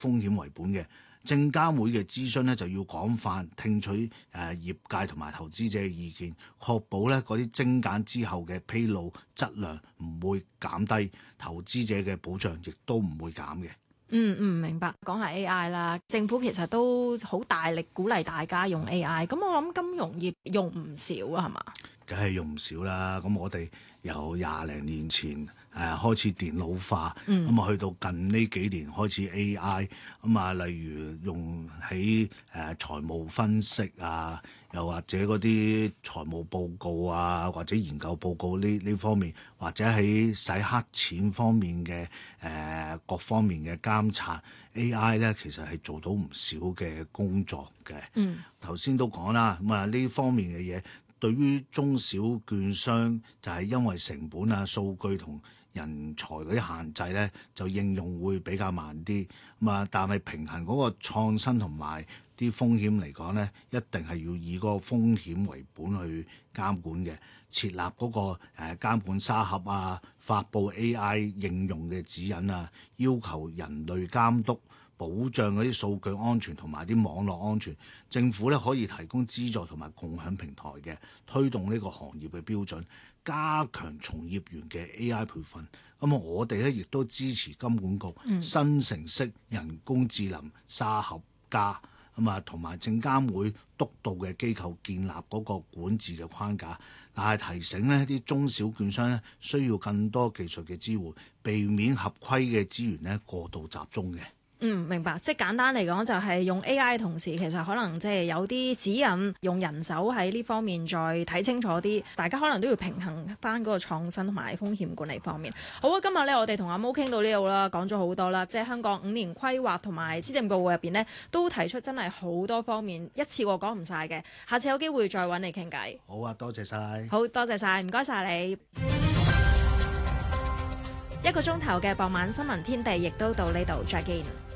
風險為本嘅。證監會嘅諮詢咧就要廣泛聽取業界同埋投資者嘅意見，確保咧嗰啲精簡之後嘅披露質量唔會減低，投資者嘅保障亦都唔會減嘅。 明白。講下 AI 啦，政府其實都好大力鼓勵大家用 AI， 咁我諗金融業用唔少啊，係嘛？ 梗係用唔少啦。咁我哋由20零年前開始電腦化，咁去到近呢幾年開始 AI，例如用喺財務分析啊，又或者嗰啲財務報告啊，或者研究報告呢方面，或者喺洗黑錢方面嘅各方面嘅監察 AI 咧，其實係做到唔少嘅工作嘅。頭先都講啦，呢方面嘅嘢對於中小券商就係因為成本啊、數據同人才嗰啲限制咧，就應用會比較慢啲。但係平衡嗰個創新同埋啲風險嚟講咧，一定係要以嗰個風險為本去監管嘅。設立嗰個監管沙盒啊，發布 AI 應用嘅指引啊，要求人類監督，保障嗰啲數據安全同埋啲網絡安全。政府咧可以提供資助同埋共享平台嘅，推動呢個行業嘅標準，加強從業員嘅 AI 培訓。我哋咧亦都支持金管局新程式人工智能沙盒加同埋證監會督導嘅機構建立嗰個管治嘅框架，但係提醒呢啲中小券商咧需要更多技術嘅支援，避免合規嘅資源咧過度集中嘅。 明白。即係簡單嚟講，就係用 AI 嘅同時，其實可能即係有啲指引，用人手喺呢方面再睇清楚啲。大家可能都要平衡翻嗰個創新同埋風險管理方面。好啊，今日咧我哋同阿毛傾到呢度啦，講咗好多啦。即係香港5年規劃同埋施政報告入邊呢，都提出真係好多方面，一次過講唔晒嘅。下次有機會再揾你傾偈。 好啊，多謝晒。 好多謝晒，唔該晒你。1個鐘頭嘅傍晚新聞天地，亦都到呢度，再見。